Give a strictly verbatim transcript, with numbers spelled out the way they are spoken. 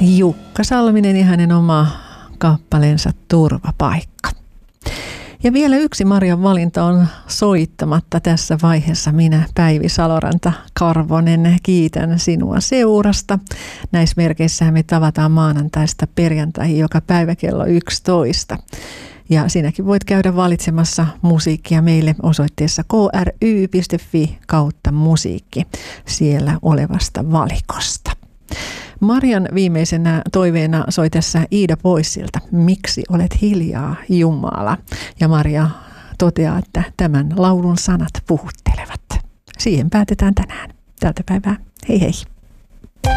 Jukka Salminen ja hänen oma kappaleensa Turvapaikka. Ja vielä yksi Marian valinta on soittamatta tässä vaiheessa. Minä, Päivi Saloranta Karvonen, kiitän sinua seurasta. Näissä merkeissähän me tavataan maanantaista perjantaihin joka päivä kello yksitoista. Ja sinäkin voit käydä valitsemassa musiikkia meille osoitteessa k r y piste f i kautta musiikki siellä olevasta valikosta. Marian viimeisenä toiveena soi tässä Iida Poissilta, Miksi olet hiljaa, Jumala. Ja Maria toteaa, että tämän laulun sanat puhuttelevat. Siihen päätetään tänään. Tältä päivää. Hei hei.